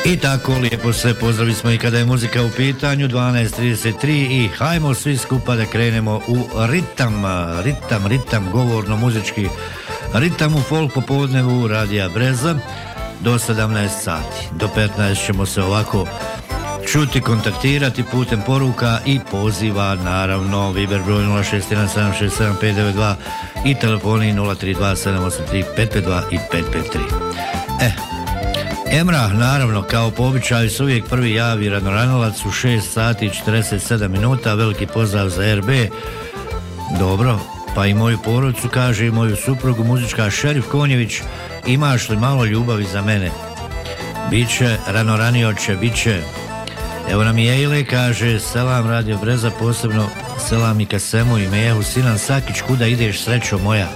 I tako lijepo se pozdravi smo i kada je muzika u pitanju 12:33 i hajmo svi skupa da krenemo u ritam govorno muzički ritam u folk popodnevu Radija Breza do 17 sati. Do 15 ćemo se ovako čuti, kontaktirati putem poruka i poziva, naravno Viber broj 0617676592 i telefoni 032-783-552 i 553. Emrah, naravno, kao po običaju se uvijek prvi javi Radnoranilac u 6 sati i 47 minuta. Veliki pozdrav za RB. Dobro, pa i moju porodicu, kaže i moju suprugu, muzička Šerif Konjević. Imaš li malo ljubavi za mene? Biće, Ranoranioće, biće. Evo nam je Ejle, kaže, selam Radio Breza, posebno selam i Kasemu i Mehu, Sinan Sakić, kuda ideš, srećo moja?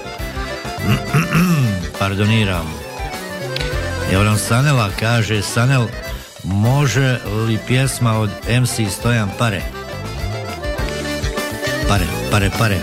Pardoniram. Evo nam Sanela, kaže, Sanel, može li pjesma od MC Stojan Pare? Pare.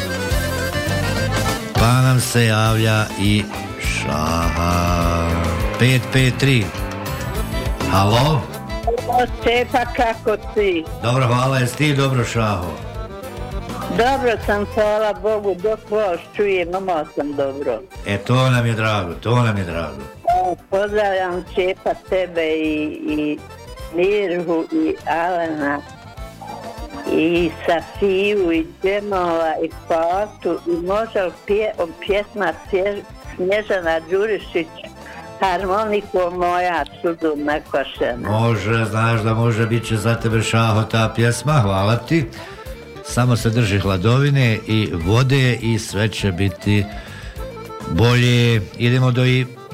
Pa nam se javlja i Šaha 553. Halo? Stepa, kako si? Dobro, hvala, jesi ti dobro, Šaho? Dobro sam, hvala Bogu, dok vas čujem, imao sam dobro. To nam je drago. Pozdravljam Čepa, tebe i Mirhu i Alena i Safiju i Džemova i Patu i može li pjesma Snježana Đurišić harmonikom moja čudom nakošena. Može, znaš da može, bit će za tebe, Šaho, ta pjesma, hvala ti. Samo se drži hladovine i vode i sve će biti bolje. Idemo do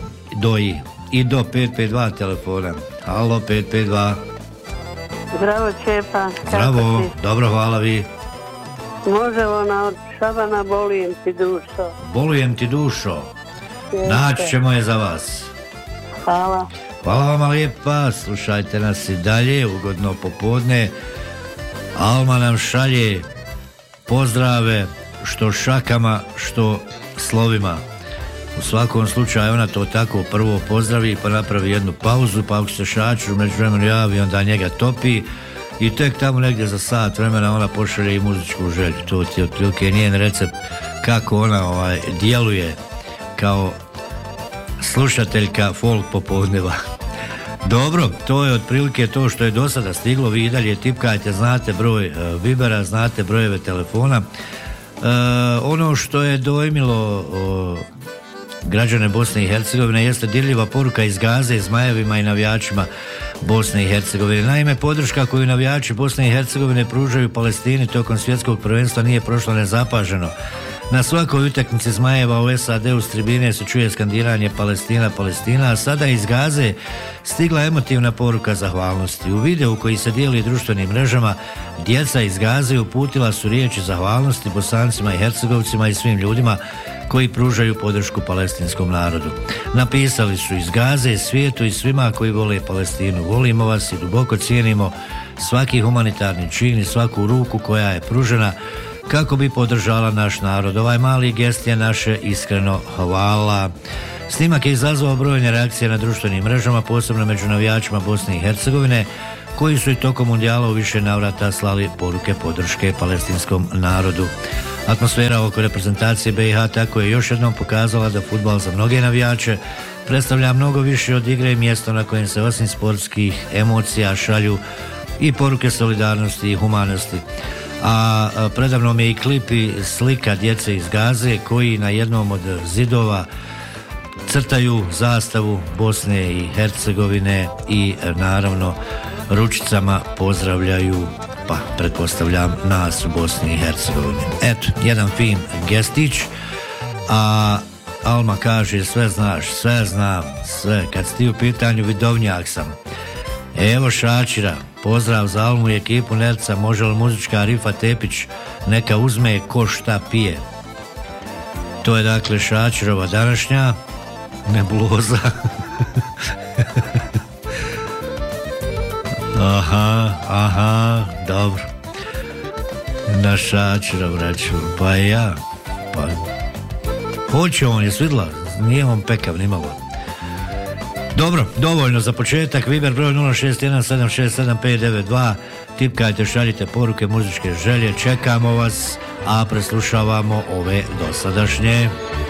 552 telefona. Halo, 552. Zdravo, Čepa. Zdravo, dobro, hvala vi. Može ona od Šabana, bolujem ti dušo. Bolujem ti dušo. Naći ćemo je za vas. Hvala. Hvala vam lijepa, slušajte nas i dalje, ugodno popodne. Alma nam šalje pozdrave što šakama, što slovima. U svakom slučaju ona to tako prvo pozdravi pa napravi jednu pauzu, pa ako se Šaču među vremenu javi, onda njega topi i tek tamo negdje za sat vremena ona pošalje i muzičku želju. To ti je otprilike njen recept kako ona djeluje kao slušateljka folk popodneva. Dobro, to je otprilike to što je do sada stiglo. Vi i dalje tipkajte, znate broj Vibera, znate brojeve telefona. Ono što je dojmilo građane Bosne i Hercegovine jeste dirljiva poruka iz Gaze, Zmajevima i navijačima Bosne i Hercegovine. Naime, podrška koju navijači Bosne i Hercegovine pružaju Palestini tokom svjetskog prvenstva nije prošlo nezapaženo. Na svakoj utakmici Zmajeva u SAD-u s tribine se čuje skandiranje Palestina, Palestina, a sada iz Gaze stigla emotivna poruka zahvalnosti. U videu koji se dijeli društvenim mrežama, djeca iz Gaze uputila su riječi zahvalnosti Bosancima i Hercegovcima i svim ljudima koji pružaju podršku palestinskom narodu. Napisali su iz Gaze, svijetu i svima koji vole Palestinu. Volimo vas i duboko cijenimo svaki humanitarni čin i svaku ruku koja je pružena kako bi podržala naš narod. Ovaj mali gest je naše iskreno hvala. Snimak je izazvao brojne reakcije na društvenim mrežama, posebno među navijačima Bosne i Hercegovine, koji su i tokom mundijala u više navrata slali poruke podrške palestinskom narodu. Atmosfera oko reprezentacije BiH tako je još jednom pokazala da fudbal za mnoge navijače predstavlja mnogo više od igre i mjesto na kojem se osim sportskih emocija šalju i poruke solidarnosti i humanosti. A predavnom je i klip i slika djece iz Gaze koji na jednom od zidova crtaju zastavu Bosne i Hercegovine i naravno ručicama pozdravljaju, pa pretpostavljam, nas u Bosni i Hercegovini. Eto, jedan fin gestić, a Alma kaže sve znaš, sve znam, sve, kad si ti u pitanju vidovnjak sam. Evo Šačira, pozdrav za Almu i ekipu Nerca, može li muzička Rifa Tepić neka uzme ko šta pije. To je dakle Šačirova današnja nebuloza. Aha, dobro. Na Šačira, braću, pa ja, pa hoće on, je svidla, nije on pekav nimalo. Dobro, dovoljno za početak. Viber broj 061767592. Tipkajte, šaljite poruke, muzičke želje. Čekamo vas, a preslušavamo ove dosadašnje.